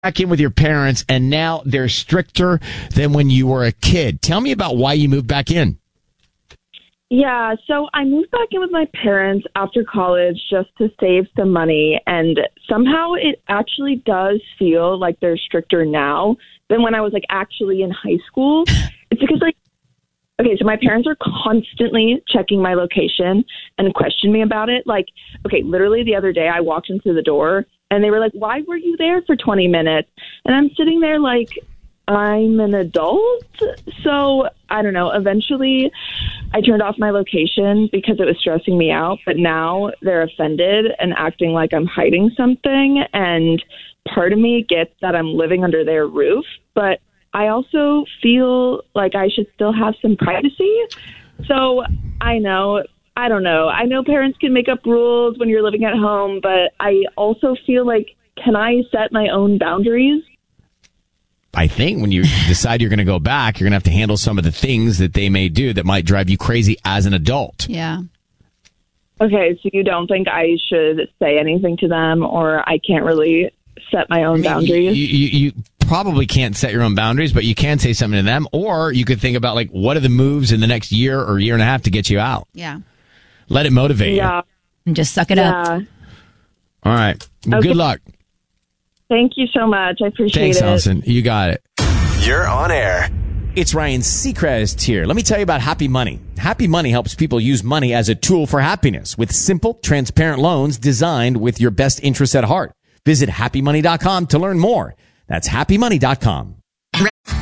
back in with your parents, and now they're stricter than when you were a kid. Tell me about why you moved back in. Yeah, so I moved back in with my parents after college just to save some money, and somehow it actually does feel like they're stricter now than when I was actually in high school. It's because okay, so my parents are constantly checking my location and question me about it. Literally the other day I walked into the door and they were like, "Why were you there for 20 minutes?" And I'm sitting there I'm an adult. So I don't know. Eventually I turned off my location because it was stressing me out. But now they're offended and acting like I'm hiding something. And part of me gets that I'm living under their roof. But I also feel like I should still have some privacy. So I don't know. I know parents can make up rules when you're living at home. But I also feel can I set my own boundaries? I think when you decide you're going to go back, you're going to have to handle some of the things that they may do that might drive you crazy as an adult. Yeah. Okay, so you don't think I should say anything to them, or I can't really set my own boundaries? You probably can't set your own boundaries, but you can say something to them, or you could think about what are the moves in the next year or year and a half to get you out. Yeah. Let it motivate you. And just suck it up. All right. Well, okay. Good luck. Thanks you so much. I appreciate it. Thanks, Allison. You got it. You're on air. It's Ryan Seacrest here. Let me tell you about Happy Money. Happy Money helps people use money as a tool for happiness with simple, transparent loans designed with your best interests at heart. Visit happymoney.com to learn more. That's happymoney.com.